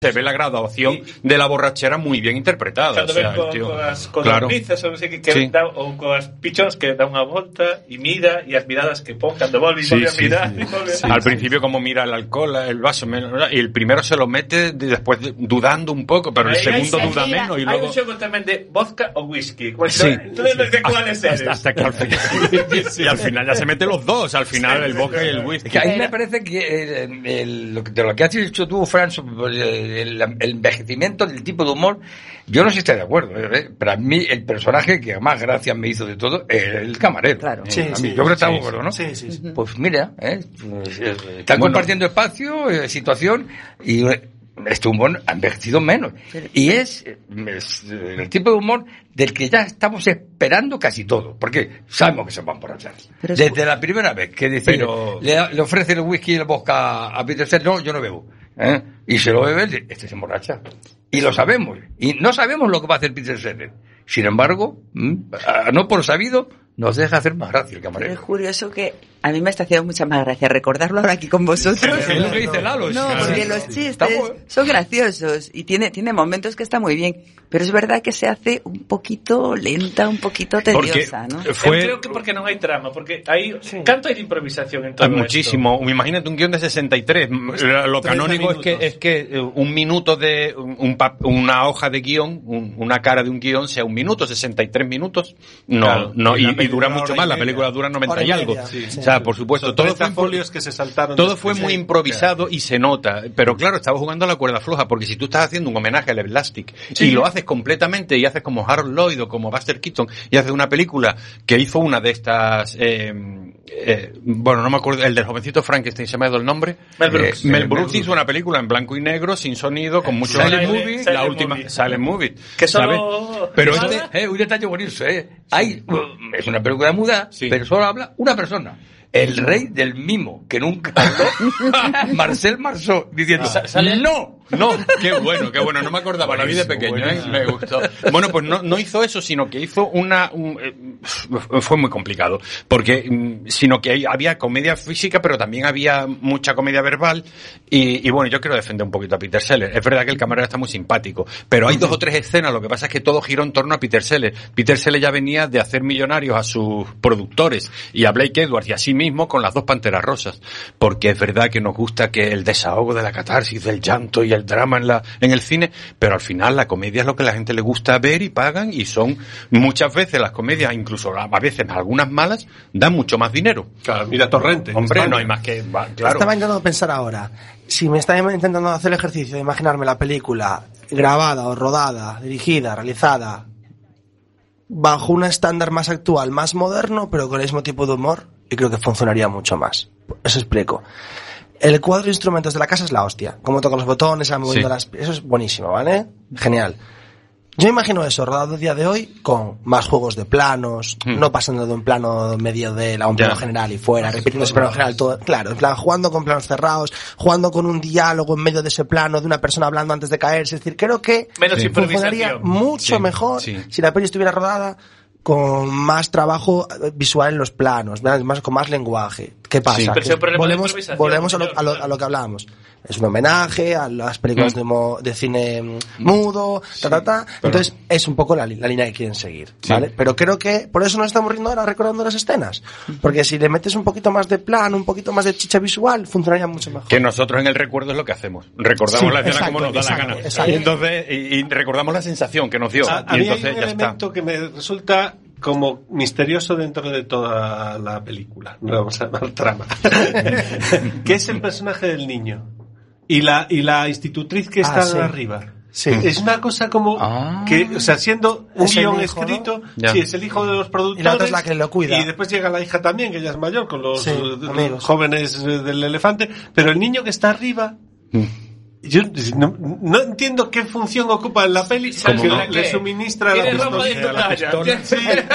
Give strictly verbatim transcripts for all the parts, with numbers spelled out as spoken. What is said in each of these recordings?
se ve la graduación y, de la borrachera muy bien interpretada. O sea, con, tío, con as con claro. as brizas, ou non sei que, que sí. dá, ou con as pichóns que dá unha volta e mira, e as miradas que pon cando volve e sí, volve sí, a mirar. Sí, volve sí, a... Al principio como mira el alcohol, el vaso, y el primero se lo mete después dudando un poco, pero el ahí, segundo ahí, duda ahí, menos. Y hay luego... un xogo tamén de vodka o whisky. Sí. Entonces, sí. ¿de cuáles eres? Hasta, hasta que al final, y al final ya se mete los dos, al final sí, el vodka y el whisky. Es que a mí me parece que el, el, lo, de lo que has dicho tú, Fran, el, el envejecimiento del tipo de humor, yo no sé si estoy de acuerdo, ¿eh? Pero a mí el personaje que más gracia me hizo de todo es el camarero. Claro. Sí, sí, sí, yo creo que estamos de acuerdo, ¿no? Sí, sí, sí. Pues mira, ¿eh? Están bueno, compartiendo espacio, eh, situación, y este humor ha envejecido menos. Y es, es el tipo de humor del que ya estamos esperando casi todo, porque sabemos que se van por allá. Desde es... la primera vez que decide, Pero... le, le ofrece el whisky y el vodka a Peter Sellers, no, yo no bebo. ¿Eh? Y se lo bebe, este se emborracha. Y lo sabemos. Y no sabemos lo que va a hacer Peter Sellers. Sin embargo, no por sabido, nos deja hacer más gracia el camarero. Es curioso que a mí me está haciendo mucha más gracia recordarlo ahora aquí con vosotros. Es lo que dice Lalo. No, porque los chistes son graciosos y tiene, tiene momentos que está muy bien. Pero es verdad que se hace un poquito lenta, un poquito tediosa, ¿no? Fue... Eu creo que porque non hai trama, porque hai sí. canto hai de improvisación en todo hay muchísimo. Esto. Imagínate un guión de sesenta y tres. Lo canónico es que es que un minuto de un pap, una hoja de guión, un, una cara de un guión sea un minuto, sesenta y tres minutos. No, claro, no y, y, y dura mucho más. La película dura noventa y, y algo. Sí, sí. O sea, por supuesto, todo fue folios que se saltaron. Todo fue muy improvisado y se nota. Pero claro, estaba jugando a la cuerda floja, porque si tú estás haciendo un homenaje al Elastic sí. y lo haces completamente y haces como Harold Lloyd o como Buster Keaton y haces una película que hizo una de estas eh, eh, bueno, no me acuerdo, el del jovencito Frankenstein, se me ha dado el nombre. Mel Brooks. Eh, Mel Brooks hizo una película en blanco y negro, sin sonido, con mucho Silent Movie, la Silent última movie. Silent Movie. Que solo... Pero este, eh, un detalle bonito, eh. Hay, es una película muda, sí. pero solo habla una persona. El rey del mimo, que nunca habló, Marcel Marceau, diciendo, ah, ¿sale? no, no, qué bueno, qué bueno, no me acordaba, la vi de pequeño, ¿eh? Me gustó. Bueno, pues no, no hizo eso, sino que hizo una, un, eh, fue muy complicado, porque, sino que había comedia física, pero también había mucha comedia verbal, y, y bueno, yo quiero defender un poquito a Peter Sellers. Es verdad que el camarero está muy simpático, pero hay dos o tres escenas, lo que pasa es que todo giró en torno a Peter Sellers. Peter Sellers ya venía de hacer millonarios a sus productores, y a Blake Edwards, y así mismo con las dos Panteras Rosas, porque es verdad que nos gusta que el desahogo de la catarsis, del llanto y el drama en la en el cine, pero al final la comedia es lo que a la gente le gusta ver y pagan, y son muchas veces las comedias, incluso a veces algunas malas, dan mucho más dinero. Claro, mira Torrente. Hombre, no hay más que... Va, claro. Estaba intentando pensar ahora, si me estaba intentando hacer el ejercicio de imaginarme la película grabada o rodada, dirigida, realizada bajo un estándar más actual, más moderno, pero con el mismo tipo de humor, y creo que funcionaría mucho más. Eso explico. El cuadro de instrumentos de la casa es la hostia. Cómo tocan los botones, se van moviendo sí. las... Eso es buenísimo, ¿vale? Genial. Yo imagino eso rodado a día de hoy con más juegos de planos, mm. no pasando de un plano medio de la un plano yeah. general y fuera, repitiendo ese plano general todo. Claro, en plan, jugando con planos cerrados, jugando con un diálogo en medio de ese plano de una persona hablando antes de caerse. Es decir, creo que menos funcionaría mucho sí. mejor sí. si la peli estuviera rodada con más trabajo visual en los planos, más, con más lenguaje. ¿Qué pasa? Sí, que volvemos volvemos a lo, a, lo, a lo que hablábamos. Es un homenaje a las películas mm. de, mo, de cine mudo, sí, ta, ta, ta. Entonces es un poco la, la línea que quieren seguir, ¿vale? Sí. Pero creo que por eso nos estamos riendo ahora recordando las escenas. Porque si le metes un poquito más de plano, un poquito más de chicha visual, funcionaría mucho mejor. Que nosotros en el recuerdo es lo que hacemos. Recordamos sí, la escena exacto, como nos da exacto, la gana. Exacto. Y entonces, y, y recordamos la sensación que nos dio. A, y a entonces mí hay un ya elemento está. que me resulta como misterioso dentro de toda la película, no vamos a llamar trama, que es el personaje del niño y la y la institutriz que está ah, sí. arriba. Sí. Es una cosa como ah. que, o sea, siendo un es guión hijo, escrito, ¿no? sí, es el hijo de los productores. Y la otra es la que lo cuida. Y después llega la hija también, que ella es mayor, con los, sí, los jóvenes del elefante, pero el niño que está arriba... Mm. Yo no, no entiendo qué función ocupa en la peli, que no? le suministra la pistola. Sí.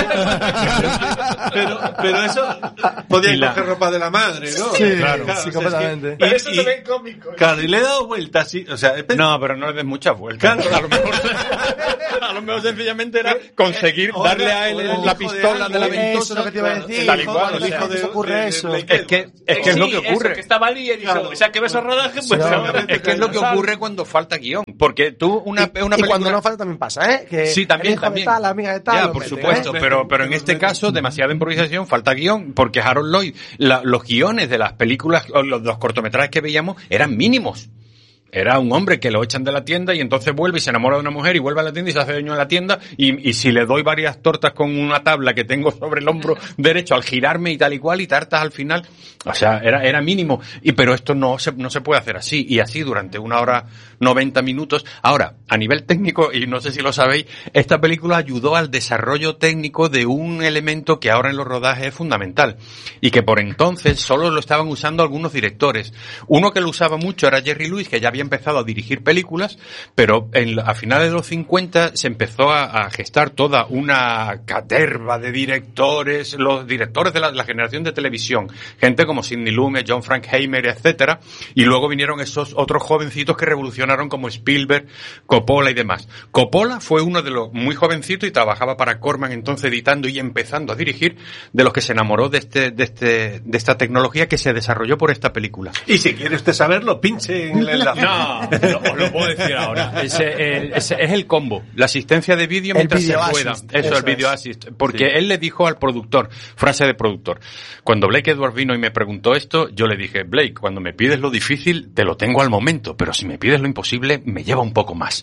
pero, pero eso podía la... coger ropa de la madre, ¿no? Sí, claro, claro sí, completamente. Es que, y, eso y, también cómico. Claro, y le he dado vueltas, sí, o sea, no, pero no le des muchas vueltas. Claro. A lo mejor, a lo mejor sencillamente era conseguir o darle a él la pistola de, de la ventosa. Eso es lo que te iba a decir. Tal y cual, el hijo de ocurre eso. Es que es que es lo que ocurre. Que estaba allí y dijo, o sea, que ves a rodaje, pues es que es lo que que ocurre cuando falta guión. Porque tú, una, y, una y película... cuando no falta también pasa, ¿eh? Que sí, también, el hijo también. de tal, la amiga de tal, ya, por mete, supuesto, ¿eh? pero, pero en este caso, demasiada improvisación, falta guión, porque Harold Lloyd, la, los guiones de las películas, o los, los cortometrajes que veíamos, eran mínimos. Era un hombre que lo echan de la tienda y entonces vuelve y se enamora de una mujer y vuelve a la tienda y se hace dueño de la tienda y, y si le doy varias tortas con una tabla que tengo sobre el hombro derecho al girarme y tal y cual y tartas al final, o sea, era, era mínimo. Y pero esto no se, no se puede hacer así y así durante una hora noventa minutos. Ahora, a nivel técnico, y no sé si lo sabéis, esta película ayudó al desarrollo técnico de un elemento que ahora en los rodajes es fundamental y que por entonces solo lo estaban usando algunos directores. Uno que lo usaba mucho era Jerry Lewis, que ya había empezado a dirigir películas, pero en, a finales de los cincuenta se empezó a, a gestar toda una caterva de directores, los directores de la, la generación de televisión, gente como Sidney Lumet, John Frankenheimer, etcétera, y luego vinieron esos otros jovencitos que revolucionaron como Spielberg, Coppola y demás. Coppola fue uno de los muy jovencitos y trabajaba para Corman entonces editando y empezando a dirigir, de los que se enamoró de este, de este, de esta tecnología que se desarrolló por esta película. Y si quiere usted saberlo, pinche en el enlace. No, lo, os lo puedo decir ahora. Ese, el, ese es el combo. La asistencia de vídeo mientras se rueda. Eso, eso, el video assist. Porque sí. Él le dijo al productor, frase de productor, cuando Blake Edwards vino y me preguntó esto, yo le dije, Blake, cuando me pides lo difícil, te lo tengo al momento, pero si me pides lo imposible, me lleva un poco más.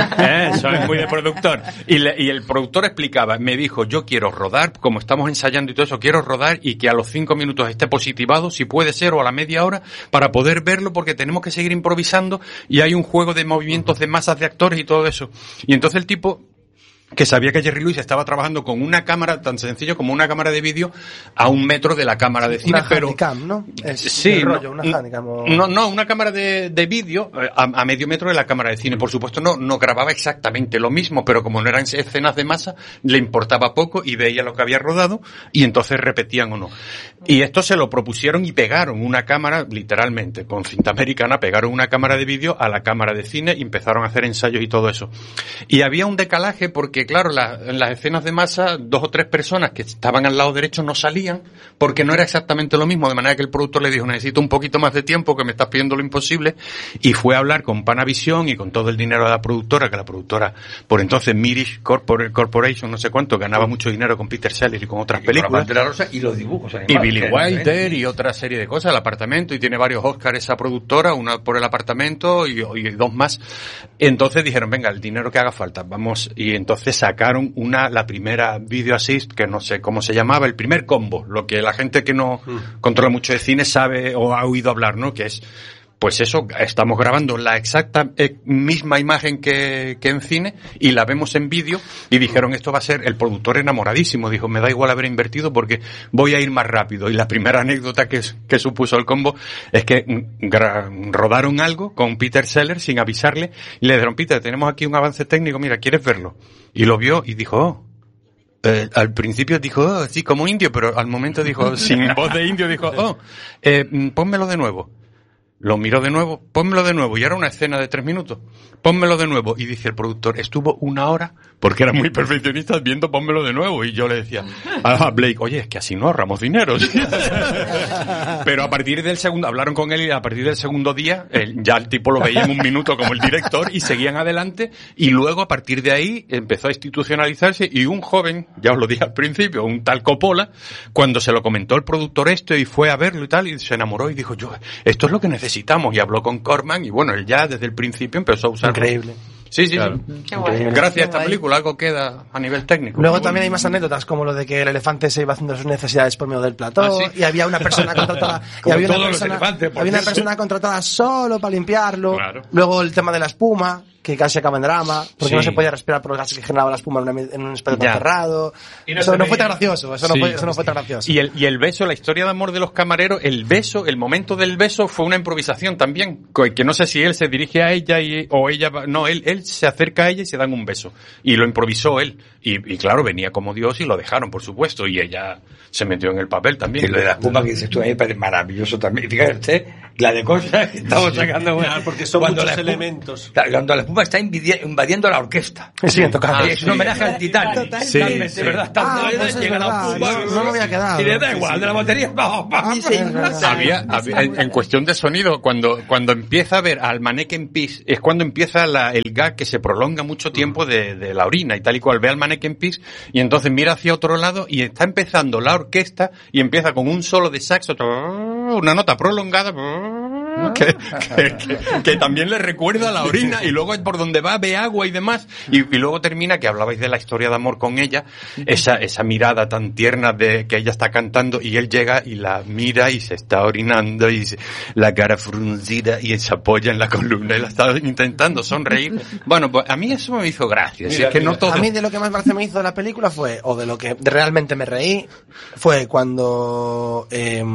Eso es muy de productor. Y, le, y el productor explicaba, me dijo, yo quiero rodar, como estamos ensayando y todo eso, quiero rodar y que a los cinco minutos esté positivado, si puede ser, o a la media hora, para poder verlo, porque tenemos que seguir improvisando y hay un juego de movimientos de masas de actores y todo eso. Y entonces el tipo, que sabía que Jerry Lewis estaba trabajando con una cámara tan sencillo como una cámara de vídeo a un metro de la cámara de cine, una pero handicam, ¿no? Es sí, rollo, no, una handicam o... no, no, una cámara de, de vídeo a, a medio metro de la cámara de cine. Por supuesto, no, no grababa exactamente lo mismo, pero como no eran escenas de masa, le importaba poco y veía lo que había rodado y entonces repetían o no. Y esto se lo propusieron y pegaron una cámara, literalmente, con cinta americana, pegaron una cámara de vídeo a la cámara de cine y empezaron a hacer ensayos y todo eso. Y había un decalaje porque, claro, la, en las escenas de masa, dos o tres personas que estaban al lado derecho no salían porque no era exactamente lo mismo, de manera que el productor le dijo, necesito un poquito más de tiempo, que me estás pidiendo lo imposible, y fue a hablar con Panavision y con todo el dinero de la productora, que la productora, por entonces, Mirish Corporation, no sé cuánto, ganaba mucho dinero con Peter Sellers y con otras y películas. Con la Pantera Rosa y los dibujos animados. Y Billy Wilder y otra serie de cosas, El Apartamento, y tiene varios Oscars esa productora, una por El Apartamento y, y dos más. Entonces dijeron, venga, el dinero que haga falta, vamos, y entonces sacaron una, la primera Video Assist, que no sé cómo se llamaba, el primer combo, lo que la gente que no mm. controla mucho de cine sabe o ha oído hablar, ¿no? Que es, pues eso, estamos grabando la exacta eh, misma imagen que, que en cine y la vemos en vídeo, y dijeron, esto va a ser, el productor enamoradísimo, dijo, me da igual haber invertido porque voy a ir más rápido. Y la primera anécdota que, que supuso el combo es que gra- rodaron algo con Peter Sellers sin avisarle y le dijeron, Peter, tenemos aquí un avance técnico, mira, ¿quieres verlo? Y lo vio y dijo, oh. Eh, al principio dijo, oh, sí, como indio, pero al momento dijo, sin voz de indio, dijo, oh, eh, pónmelo de nuevo. Lo miró de nuevo, pónmelo de nuevo, y era una escena de tres minutos, pónmelo de nuevo, y dice el productor, estuvo una hora, porque era muy perfeccionista, viendo pónmelo de nuevo, y yo le decía a Blake, oye, es que así no ahorramos dinero. Pero a partir del segundo, hablaron con él, y a partir del segundo día, él, ya el tipo lo veía en un minuto como el director, y seguían adelante, y luego a partir de ahí empezó a institucionalizarse, y un joven, ya os lo dije al principio, un tal Coppola, cuando se lo comentó el productor esto, y fue a verlo y tal, y se enamoró, y dijo, yo, esto es lo que necesito. Y habló con Corman y bueno, él ya desde el principio empezó a usar. Increíble. Sí, sí, claro. sí. Gracias a esta película algo queda a nivel técnico. Luego también hay más anécdotas, como lo de que el elefante se iba haciendo sus necesidades por medio del plató, ¿ah, sí? Y había una persona contratada, y había una persona, había una persona contratada solo para limpiarlo. Claro. Luego el tema de la espuma, que casi acaba en drama, porque sí. no se podía respirar por los gases que generaba la espuma en, una, en un espacio tan cerrado. No eso no fue tan gracioso, eso, sí, no, fue, eso no fue tan gracioso. Y el, y el beso, la historia de amor de los camareros, el beso, el momento del beso fue una improvisación también, que no sé si él se dirige a ella y, o ella, no, él, él se acerca a ella y se dan un beso. Y lo improvisó él. Y, y claro, venía como Dios y lo dejaron, por supuesto, y ella se metió en el papel también. Y lo de la espuma que dices tú ahí parece maravilloso también. Fíjate, la de cosas que estamos sacando. Claro, porque son muchos la elementos. Espuma, cuando la espuma está invadiendo la orquesta. Sí, tocando. Ah, es un homenaje al Titanic. Totalmente. Sí, sí, sí. ¿Verdad? Está Ah, pues llega la espuma. No, no lo había quedado. Y le da igual, de la batería. Va, va. Sí, sí. Había, había- en, en cuestión de sonido, cuando, cuando empieza a ver al Mannequin Peace, es cuando empieza la, el gag que se prolonga mucho tiempo de, de la orina y tal y cual. Ve al Mannequin Peace y entonces mira hacia otro lado y está empezando la orquesta y empieza con un solo de saxo, una nota prolongada que, que, que, que también le recuerda a la orina y luego por donde va ve agua y demás y, y luego termina, que hablabais de la historia de amor con ella, esa, esa mirada tan tierna de que ella está cantando y él llega y la mira y se está orinando y se, la cara fruncida y se apoya en la columna y la está intentando sonreír. Bueno, pues a mí eso me hizo gracia. Si Mira, es que mira. no todo... A mí de lo que más gracia me hizo de la película fue, o de lo que realmente me reí, fue cuando eh,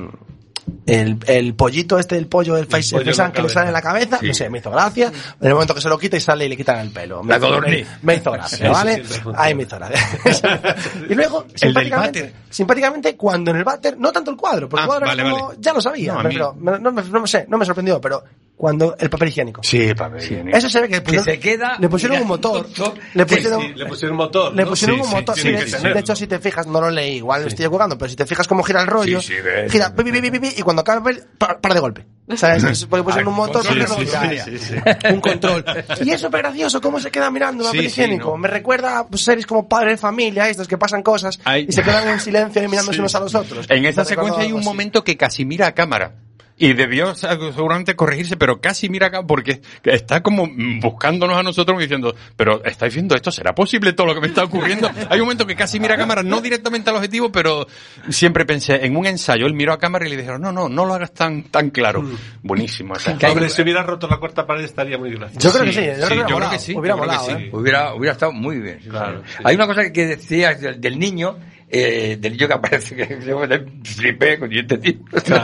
el, el pollito este, el pollo, el face pollo de San en la que le sale en la cabeza, Sí. no sé, me hizo gracia. En el momento que se lo quita y sale y le quitan el pelo. Me La hizo, codorniz. me, me hizo gracia, Eso ¿vale? siempre funciona. Ahí me hizo gracia. Y luego, El del simpáticamente, váter. simpáticamente, cuando en el váter, no tanto el cuadro, porque Ah, el cuadro vale, era como, vale. ya lo sabía, No, a mí- pero me- no, me, no me sé, no me sorprendió, pero cuando el papel higiénico. Sí, papel higiénico. Eso se ve que, Que se queda. le pusieron un motor, mirando- le Sí, pusieron, Sí, le pusieron motor. le ¿no? pusieron Sí, un sí, motor. Sí, tiene de, que de tenerlo. hecho, si te fijas, no lo leí, igual lo estoy equivocando, pero si te fijas cómo gira el rollo, Sí, sí, ves. gira pi, pi, pi, pi, pi, y cuando acaba el papel, pa- para de golpe. ¿Sabes? Es porque pusieron un motor Sí, para sí, que sí, no- sí, un control. Y es súper gracioso cómo se queda mirando el Sí, papel sí, higiénico. no. Me recuerda a pues, series como Padre de Familia, estos que pasan cosas Hay- y se quedan en silencio y mirándose unos a los otros. En esa Me recordó secuencia hay algo un así. momento que casi mira a cámara. Y debió seguramente corregirse, pero casi mira acá porque está como buscándonos a nosotros y diciendo, pero estáis viendo esto, ¿será posible todo lo que me está ocurriendo? Hay un momento que casi mira a cámara, no directamente al objetivo, pero siempre pensé, en un ensayo, él miró a cámara y le dijeron, no, no, no lo hagas tan tan claro. Buenísimo. O sea, Hombre, si hubiera roto la cuarta pared estaría muy gracioso. Yo creo que Sí, sí, yo sí, creo que, yo hubiera creo molado, que sí, hubiera yo creo que molado, sí. ¿eh? Hubiera, hubiera estado muy bien. sí, Claro, sí. sí. Hay una cosa que decías del, del niño, eh, del niño que aparece, que yo me flipé con este tío.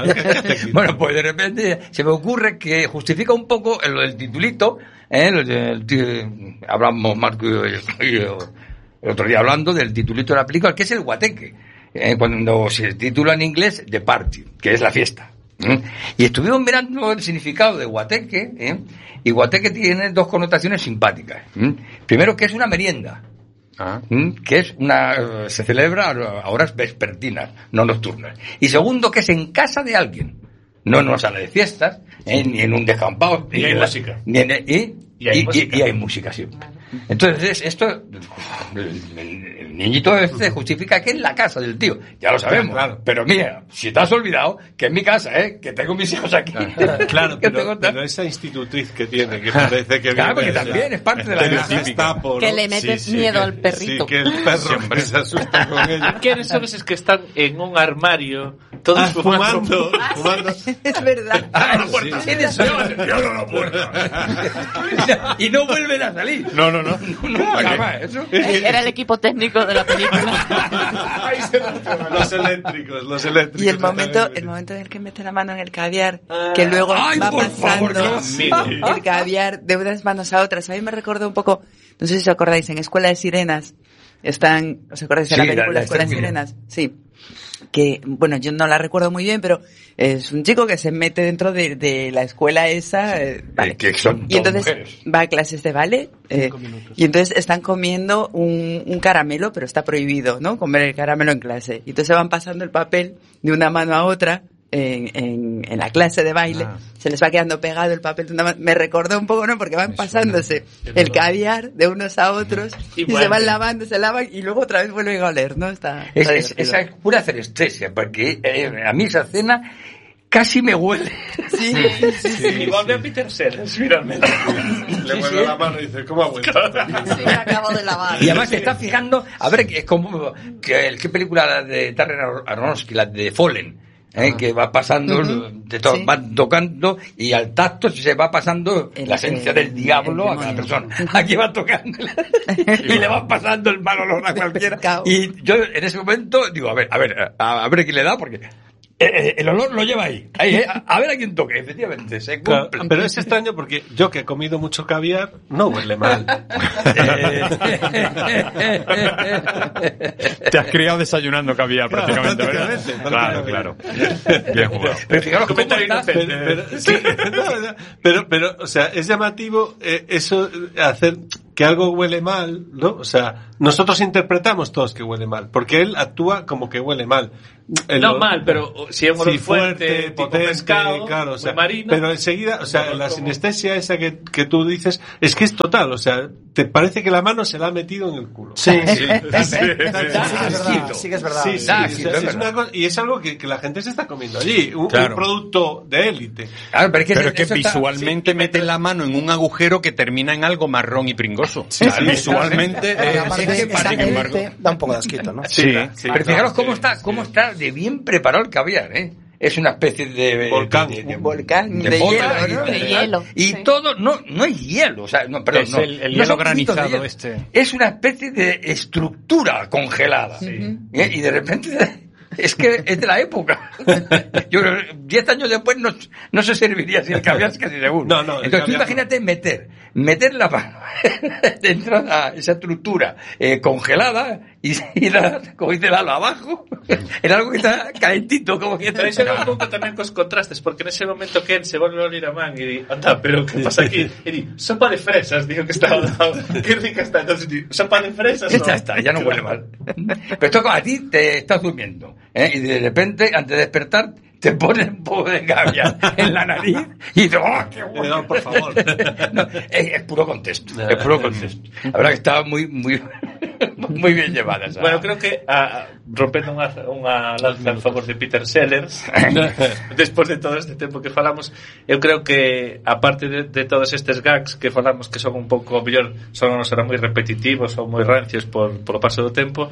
Bueno, pues de repente se me ocurre que justifica un poco lo del titulito, ¿eh? Lo del ti- hablamos Marco y y yo el otro día hablando del titulito de la película, que es el guateque, ¿eh? Cuando se titula en inglés The Party, que es la fiesta. ¿eh? Y estuvimos mirando el significado de guateque, ¿eh? Y guateque tiene dos connotaciones simpáticas. ¿eh? Primero, que es una merienda. Ah. ¿Mm? Que es una eh, se celebra a horas vespertinas, no nocturnas. Y segundo, que es en casa de alguien, no en una sala de fiestas, eh, ni en un descampado, Y ni hay en la- música. ni en- y, Y hay y- música. y hay música siempre. Entonces esto el, el- el niñito este justifica que es la casa del tío, ya lo sabemos. Claro. Pero mira, si te has olvidado que es mi casa, eh, que tengo mis hijos aquí. Claro, Que pero, tengo- pero esa institutriz que tiene, que parece que Claro, porque viene de también la- es parte de la del gracia. Gestapo, ¿no? Que le metes miedo que- al perrito. Sí, que el perro se asusta con ella. ¿Quiénes son esos que están en un armario, todos Ah, fumando? fumando, fumando. Es verdad. Ah, la puerta. ¿Quiénes son? Cierra la puerta. Y no vuelven a salir. No, no, no. Nunca jamás, eso. Era el equipo técnico de la película. Ahí se lo- Los eléctricos, los eléctricos. Y el momento, también. el momento en el que mete la mano en el caviar, que luego Ay, va por favor, pasando el caviar de unas manos a otras. A mí me recordó un poco, no sé si os acordáis, en Escuela de Sirenas, están, ¿os acordáis de Sí, la la- película la Escuela de Esther Sirenas? Sí. Que, bueno, yo no la recuerdo muy bien, pero es un chico que se mete dentro de, de la escuela esa, eh, vale. que son Y todas entonces mujeres. va a clases de ballet, eh, y entonces están comiendo un, un caramelo, pero está prohibido, ¿no? Comer el caramelo en clase. Y entonces se van pasando el papel de una mano a otra en, en, en la clase de baile, Ah. se les va quedando pegado el papel de una mano. Me recordó un poco, ¿no? Porque van pasándose el caviar de unos a otros y, Igual. se van lavando, se lavan y luego otra vez vuelven a oler, ¿no? Está, Es, está es- divertido. esa es pura cerestesia, porque eh, a mí esa cena casi me huele. Sí, sí, sí. Y vuelve a Peter Sellers, finalmente. Le mueve la mano y dice, ¿cómo ha vuelto? Sí, me acabo de lavar. Y además te está fijando, a ver, es como, que, ¿qué película de Darren Aronofsky, la de Fallen? ¿eh? Que va pasando, Ujú. te to- Sí. va tocando y al tacto se va pasando El- la esencia el- del diablo el a cada demonio. persona. Aquí va tocando y le va pasando el mal olor a cualquiera. Cao. Y yo en ese momento digo, a ver, a ver, a, a ver qué le da, porque eh, el olor lo lleva ahí. ahí eh, a, a ver a quién toque, efectivamente. Se cumple. Claro, pero es extraño porque yo que he comido mucho caviar, no huele mal. Te has criado desayunando caviar prácticamente, Claro, ¿verdad? prácticamente, Claro, claro. Bien jugado. Pero fijaros cómo Comentario está... inocente. Pero, sí, no, no, pero, pero, o sea, es llamativo eh, eso, eh, hacer que algo huele mal, ¿no? O sea, nosotros interpretamos todos que huele mal, porque él actúa como que huele mal. El no olor- mal, pero si es un olor Sí, fuerte, fuerte, tipo potente, pescado, claro, o sea, muy marino, pero enseguida, o sea, olor la como- sinestesia esa que, que tú dices, es que es total, o sea, te parece que la mano se la ha metido en el culo. Sí, sí, Sí, sí, que es verdad, sí que es verdad. Sí, sí, Ah, o sí, sea, es es verdad. una cosa- y es algo que, que la gente se está comiendo allí, un, Claro. un producto de élite. Claro, pero es que, Pero ese- es que eso está- visualmente sí, mete la mano en un agujero que termina en algo marrón y pringoso. Sí, sí, Visualmente, Pero eh, aparte, es que, esa sin embargo, élite da un poco de asquito, ¿no? sí, Sí, Pero fijaros claro, cómo sí, está, sí. cómo está de bien preparado el caviar, ¿eh? Es una especie de Volcán. de, de- Un volcán de bola hielo, ¿no? y- De hielo, Y sí. todo, no, no es hielo, o sea, no, perdón, Es no. el- el No hielo son trocitos de granizado hielo. este. Es una especie de estructura congelada. ¿Eh? Y de repente es que es de la época. Yo creo que diez años después no, no se serviría así el caviar, es casi seguro. No, no, el Entonces tú caviar imagínate meter, meter la mano dentro de esa estructura eh, congelada y, y la, como dice Lalo, abajo, en algo que está calentito, como que Pero ese era un pouco tamén cos contrastes, porque nese momento Ken se volve a oler a man e di, anda, pero que pasa aquí? E di, sopa de fresas, digo que estaba dado. Que rica está, entonces di, sopa de fresas. Ya está, ya no huele mal. Pero esto a ti te estás durmiendo, ¿eh? Y de repente, antes de despertar, te pones un poco de caviar en la nariz y dices, ¡oh, qué Eh, bueno! no, por favor. No, es, es puro contexto, es puro contexto. La verdad que estaba muy, muy, muy bien llevada esa. Bueno, creo que a, rompendo unha, unha lanza en favor de Peter Sellers despois de todo este tempo que falamos, eu creo que aparte de, de todos estes gags que falamos que son un pouco mellor, son non serán moi repetitivos ou moi rancios por, por o paso do tempo,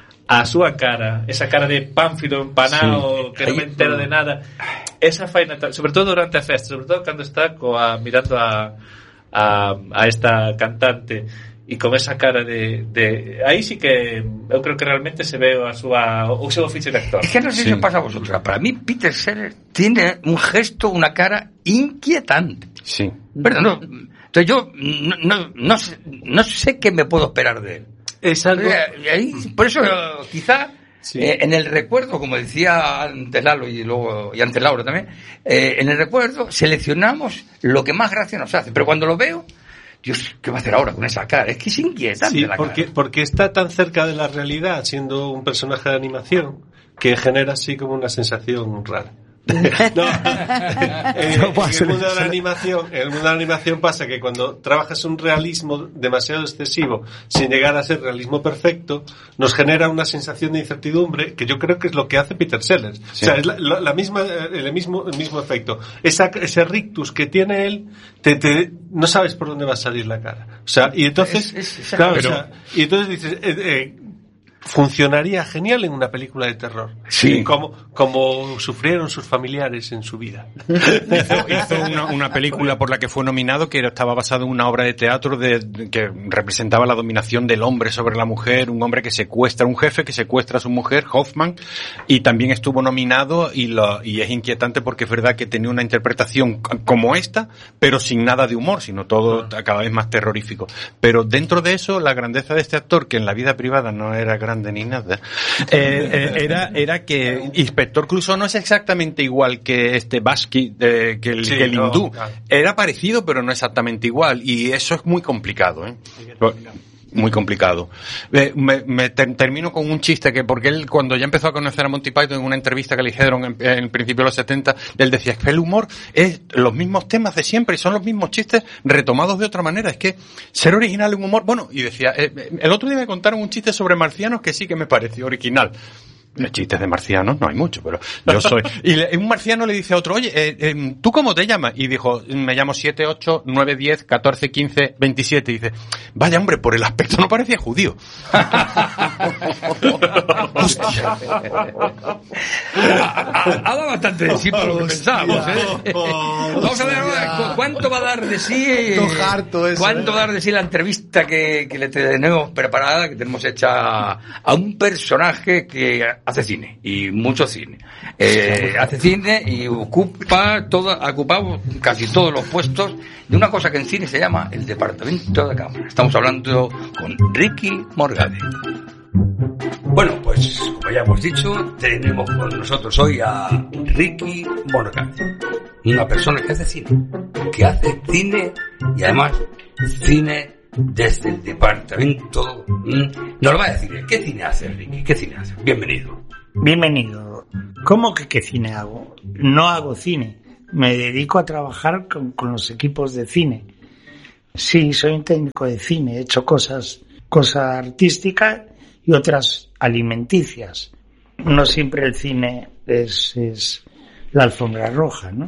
a súa cara, esa cara de pánfilo empanado, sí, que non me entero de nada, esa faina, sobre todo durante a festa, sobre todo cando está coa, mirando a, a, a esta cantante e con esa cara de, de aí sí que eu creo que realmente se ve a súa, o seu oficio de actor. Es que no sé Sí. si os pasa a vosotros. Para mí, Peter Sellers tiene un gesto, una cara inquietante. sí. ¿Verdad? No, entonces yo no, no, no, sé, no sé qué me puedo esperar de él. Es algo... Eh, ahí, por eso, eh, quizá, Sí. eh, en el recuerdo, como decía antes Lalo y luego y antes Laura también, eh, en el recuerdo seleccionamos lo que más gracia nos hace. Pero cuando lo veo, Dios, ¿qué va a hacer ahora con esa cara? Es que es inquietante Sí, la porque, cara. porque está tan cerca de la realidad, siendo un personaje de animación, que genera así como una sensación rara. No, eh, No puede en, el ser mundo de eso. la animación, en el mundo de la animación pasa que cuando trabajas un realismo demasiado excesivo, sin llegar a ser realismo perfecto, nos genera una sensación de incertidumbre que yo creo que es lo que hace Peter Sellers. Sí. O sea, es la, la- la misma, el mismo, el mismo efecto. Esa, ese rictus que tiene él, te, te, no sabes por dónde va a salir la cara. O sea, y entonces, Es- es- claro, pero- o sea, y entonces dices, eh, eh, funcionaría genial en una película de terror. Sí. Como, como sufrieron sus familiares en su vida. Hizo, hizo una, una película por la que fue nominado que era- estaba basado en una obra de teatro de, de- que representaba la dominación del hombre sobre la mujer, un hombre que secuestra, un jefe que secuestra a su mujer, Hoffman, y también estuvo nominado y, lo, y es inquietante porque es verdad que tenía una interpretación c- como esta, pero sin nada de humor, sino todo cada vez más terrorífico. Pero dentro de eso, la grandeza de este actor, que en la vida privada no era grande ni nada, eh, eh, era, era que Inspector Clouseau no es exactamente igual que este Basqui, eh, que el, Sí, que el no, hindú. claro. Era parecido, pero no exactamente igual. Y eso es muy complicado, ¿eh? Muy complicado. Eh, me, me ter- termino con un chiste que, porque él, cuando ya empezó a conocer a Monty Python en una entrevista que le hicieron en, en el principio de los setenta, él decía que el humor es los mismos temas de siempre y son los mismos chistes retomados de otra manera. Es que ser original en humor, bueno, y decía, eh, eh, el otro día me contaron un chiste sobre marcianos que sí que me pareció original. Los chistes de marcianos no hay mucho, pero yo soy. Y le- un marciano le dice a otro, oye, eh, eh, ¿tú cómo te llamas? Y dijo, me llamo siete, ocho, nueve, diez, catorce, quince, veintisiete. Y dice, vaya hombre, por el aspecto no parecía judío. Hostia. Ha, ha- ha dado bastante de sí para lo que pensábamos, ¿eh? Vamos a ver ahora cu- cuánto va a dar de sí. eh, Todo harto eso, cuánto ¿eh? va a dar de sí la entrevista que, que le tenemos preparada, que tenemos hecha a un personaje que hace cine, y mucho cine. Eh, hace cine y ocupa todo, ha ocupado casi todos los puestos de una cosa que en cine se llama el departamento de cámara. Estamos hablando con Ricky Morgade. Bueno, pues como ya hemos dicho, tenemos con nosotros hoy a Ricky Morgade, una persona que hace cine, que hace cine y además cine desde el departamento. Nos lo va a decir, ¿qué cine hace, Ricky? ¿Qué cine hace? Bienvenido. Bienvenido. ¿Cómo que qué cine hago? No hago cine. Me dedico a trabajar con, con los equipos de cine. Sí, soy un técnico de cine. He hecho cosas, cosas artísticas y otras alimenticias. No siempre el cine es, es la alfombra roja, ¿no?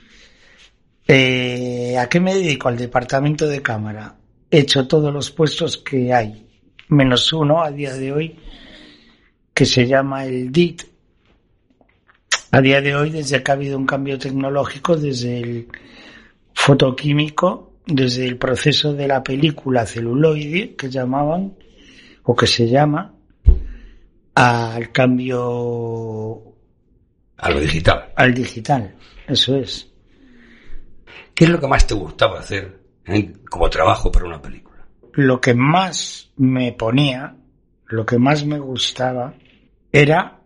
Eh, ¿A qué me dedico? Al departamento de cámara. He hecho todos los puestos que hay, menos uno a día de hoy, que se llama el D I T. A día de hoy, desde que ha habido un cambio tecnológico, desde el fotoquímico, desde el proceso de la película celuloide, que llamaban, o que se llama, al cambio... A lo digital. Al digital, eso es. ¿Qué es lo que más te gustaba hacer ¿eh? como trabajo para una película? Lo que más me ponía, lo que más me gustaba, era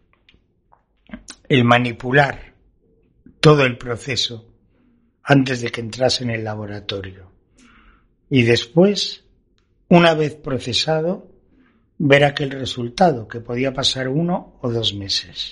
el manipular todo el proceso antes de que entrase en el laboratorio. Y después, una vez procesado, ver aquel resultado, que podía pasar uno o dos meses.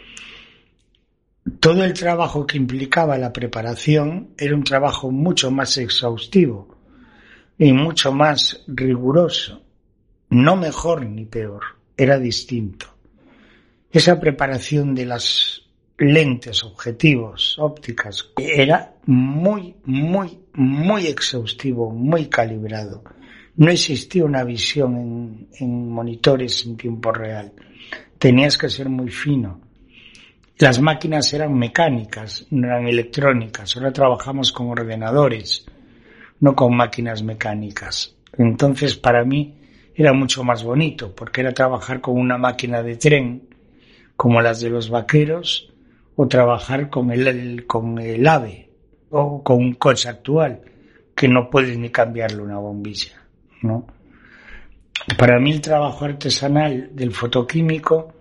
Todo el trabajo que implicaba la preparación era un trabajo mucho más exhaustivo y mucho más riguroso. No mejor ni peor, era distinto. Esa preparación de las lentes, objetivos, ópticas, era muy, muy, muy exhaustivo, muy calibrado. No existía una visión en, en monitores en tiempo real. Tenías que ser muy fino. Las máquinas eran mecánicas, no eran electrónicas. Ahora trabajamos con ordenadores, no con máquinas mecánicas. Entonces, para mí era mucho más bonito, porque era trabajar con una máquina de tren, como las de los vaqueros, o trabajar con el, el, con el AVE, o con un coche actual, que no puedes ni cambiarle una bombilla, ¿no? Para mí el trabajo artesanal del fotoquímico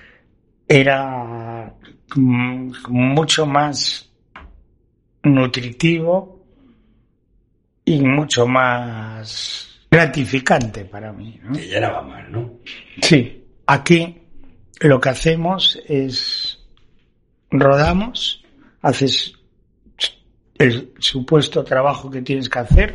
era mucho más nutritivo y mucho más gratificante para mí, ¿no? Te llenaba más, ¿no? Sí. Aquí lo que hacemos es rodamos, haces el supuesto trabajo que tienes que hacer,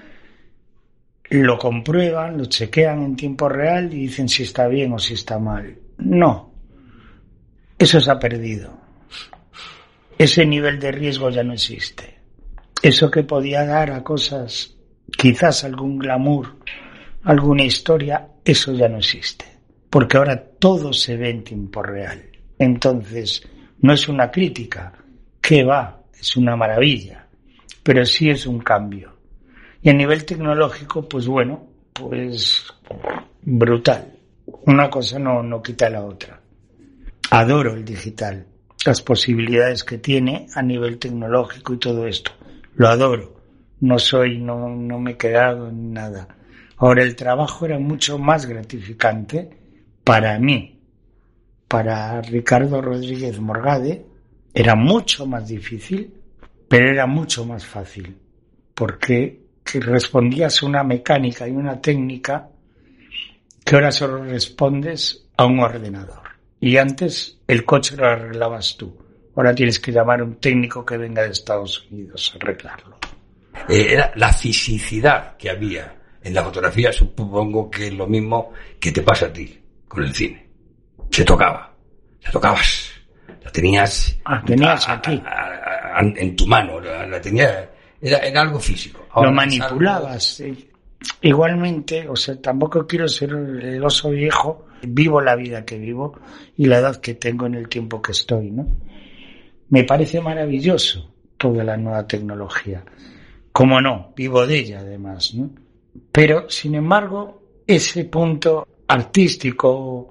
lo comprueban, lo chequean en tiempo real y dicen si está bien o si está mal. No. Eso se ha perdido. Ese nivel de riesgo ya no existe. Eso que podía dar a cosas, quizás algún glamour, alguna historia, eso ya no existe. Porque ahora todo se ve en tiempo real. Entonces, no es una crítica. ¿Qué va? Es una maravilla. Pero sí es un cambio. Y a nivel tecnológico, pues bueno, pues brutal. Una cosa no, no quita la otra. Adoro el digital, las posibilidades que tiene a nivel tecnológico y todo esto. Lo adoro. No soy, no, no me he quedado en nada. Ahora, el trabajo era mucho más gratificante para mí. Para Ricardo Rodríguez Morgade era mucho más difícil, pero era mucho más fácil. Porque respondías a una mecánica y una técnica que ahora solo respondes a un ordenador. Y antes el coche lo arreglabas tú. Ahora tienes que llamar a un técnico que venga de Estados Unidos a arreglarlo. Eh, era la fisicidad que había en la fotografía, supongo que es lo mismo que te pasa a ti con el cine. Se tocaba, la tocabas, la tenías, ah, tenías a, aquí. A, a, a, en tu mano, la, la tenías, era, era algo físico. Ahora lo manipulabas. Algo... Igualmente, o sea, tampoco quiero ser el oso viejo. Vivo la vida que vivo y la edad que tengo en el tiempo que estoy, ¿no? Me parece maravilloso toda la nueva tecnología. Cómo no, vivo de ella además, ¿no? Pero, sin embargo, ese punto artístico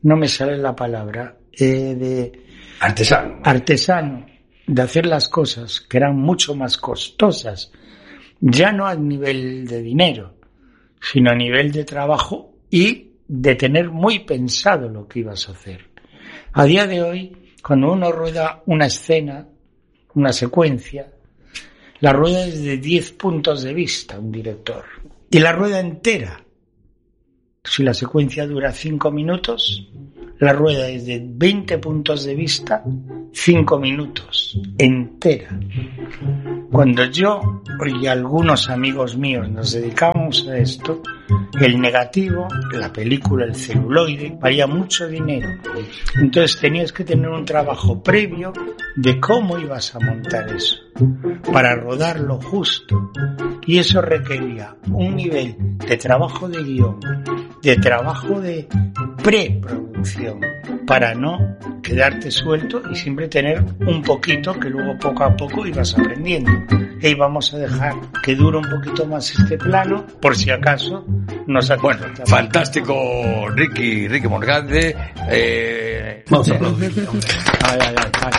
no me sale la palabra, eh, de artesano. artesano, de hacer las cosas que eran mucho más costosas, ya no a nivel de dinero, sino a nivel de trabajo y de tener muy pensado lo que ibas a hacer. A día de hoy, cuando uno rueda una escena, una secuencia, la rueda es de diez puntos de vista un director. Y la rueda entera, si la secuencia dura cinco minutos, la rueda es de veinte puntos de vista, cinco minutos, entera. Cuando yo y algunos amigos míos nos dedicábamos a esto, el negativo, la película, el celuloide, valía mucho dinero. Entonces tenías que tener un trabajo previo de cómo ibas a montar eso, para rodarlo justo. Y eso requería un nivel de trabajo de guión, de trabajo de preproducción, para no quedarte suelto y siempre tener un poquito que luego poco a poco ibas aprendiendo. Y vamos a dejar que dure un poquito más este plano, por si acaso nos hace Bueno, fantástico, Ricky, Ricky Morgade. Eh... Vamos a aplaudir. Ay, ay, ay, ay.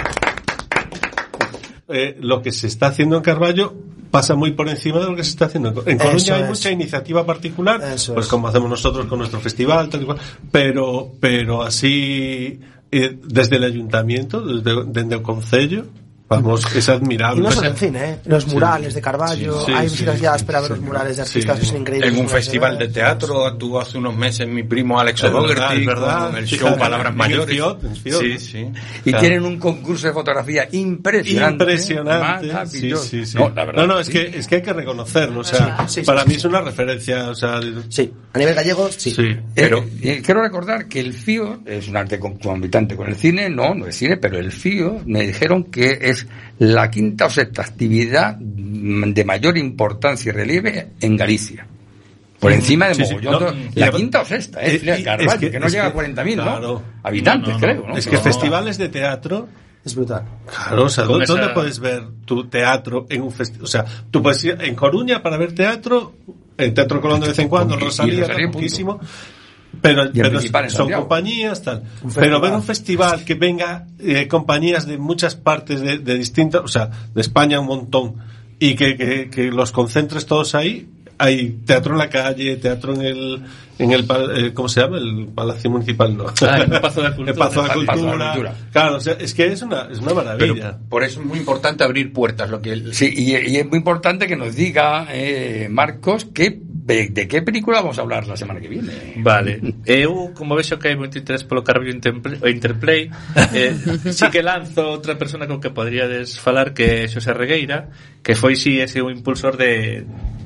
Eh, lo que se está haciendo en Carballo pasa muy por encima de lo que se está haciendo en Coruña. Eso hay es. mucha iniciativa particular, Eso pues es. como hacemos nosotros con nuestro festival, tal y cual, pero pero así eh, desde el ayuntamiento, desde, desde el concello, vamos, es admirable. Y no solo en cine, ¿eh? Los murales sí, de Carballo, sí, sí, hay visitas sí, guiadas para ver sí, los murales de artistas sí. que son increíbles. En un festival de teatro actuó hace unos meses mi primo Alex O'Dougherty con el show Palabras Mayores. Fiot, Fiot, sí, sí. Y claro. tienen un concurso de fotografía impresionante. Impresionante. Sí, sí, sí. No, la verdad, no, no, es sí. que es que hay que reconocerlo, o sea, sí, sí, para sí, mí sí. es una referencia, o sea, sí, a nivel gallego, sí. sí. Pero eh, eh, quiero recordar que el F I O es un arte concomitante con el cine, no, no es cine, pero el F I O me dijeron que es la quinta o sexta actividad de mayor importancia y relieve en Galicia. Por encima de sí, mogollón. Sí, no, la y, quinta o sexta, ¿eh? Es, Carvalho, es que, que no llega que, a cuarenta mil, claro, ¿no? Habitantes, no, no, creo, ¿no? Es que no, festivales de teatro... Es brutal. Claro, o sea, ¿dónde, esa... ¿dónde puedes ver tu teatro en un festival? O sea, tú puedes ir en Coruña para ver teatro, en Teatro Colón de vez en cuando, en Rosalía, poquísimo... Pero, pero son compañías tal pero ver un festival que venga eh, compañías de muchas partes de, de distintas, o sea, de España un montón, y que, que, que los concentres todos ahí. Hay teatro en la calle, teatro en el en el eh, ¿cómo se llama? El Palacio Municipal, no. Ah, el Pazo de la Cultura. El Pazo de la Cultura. Pazo de la Cultura. Claro, o sea, es que es una es una maravilla. Pero por eso es muy importante abrir puertas, lo que el... Sí, y, y es muy importante que nos diga eh, Marcos que de, de qué película vamos a hablar la semana que viene. Vale. Eu, como vexo que hai moito interés polo Carballo Interplay, eh, sí que lanzo outra persona con que poderíades falar, que é Xosé Regueira, que foi si ese un impulsor de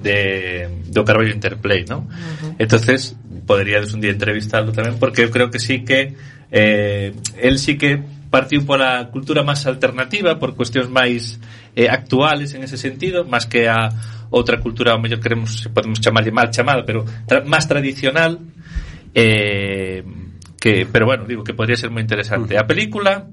de do Carballo Interplay, ¿no? Uh-huh. Entonces, poderíades un día entrevistarlo tamén, porque eu creo que sí que eh, él sí que partiu pola cultura máis alternativa, por cuestións máis eh, actuales en ese sentido, máis que a outra cultura, ao mellor queremos, podemos chamarlle mal chamada, pero tra- máis tradicional, eh, que, pero bueno, digo que podría ser moi interesante. A película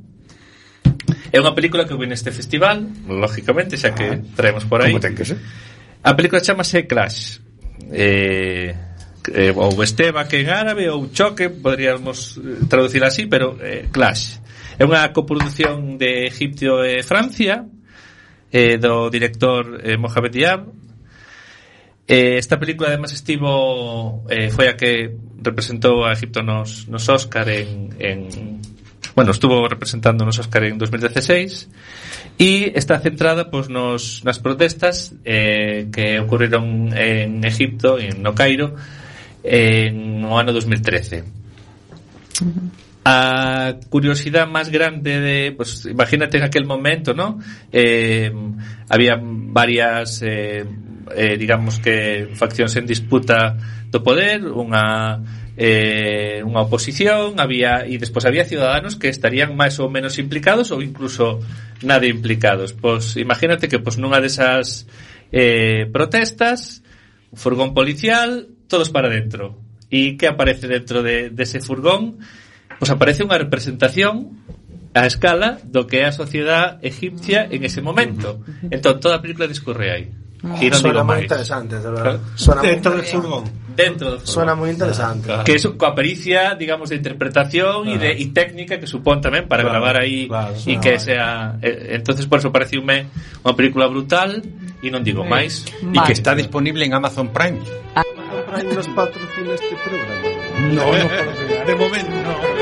é unha película que vem neste festival, lógicamente, xa que traemos por aí. Como ten que ser? A película chamase Clash, eh, eh, ou Esteba, que en árabe, ou Choque, podríamos traducir así, pero eh, Clash é unha coproducción de Egipto e Francia, eh, do director eh, Mohamed Diab. Eh, esta película además estivo eh, foi a que representou a Egipto nos, nos Oscar en, en bueno, estuvo representando nos Oscar en dos mil dieciséis e está centrada pues, nos, nas protestas eh, que ocurriron en Egipto, en no Cairo, en o ano dos mil trece. A curiosidade máis grande de, pues, imagínate en aquel momento, ¿no? Eh, había varias eh, eh, digamos que faccións en disputa do poder, unha eh, unha oposición, había e despois había ciudadanos que estarían máis ou menos implicados ou incluso nada implicados. Pois imagínate que pois nunha desas eh, protestas, un furgón policial, todos para dentro. E que aparece dentro de dese furgón? Pois aparece unha representación a escala do que é a sociedade egipcia en ese momento. Entón toda a película discorre aí. E non Suena digo moi máis. interesante, de verdad. Claro. Suena Dentro moi- del furgón. Dentro do Suena moi interesante. Que es coa pericia, digamos, de interpretación e de y técnica que supón tamén para Claro, gravar aí claro, e claro. que sea eh, entonces por eso pareciume unha película brutal e non digo máis. Y que está disponible en Amazon Prime. Nos patrocina este programa. No, no puedo De momento.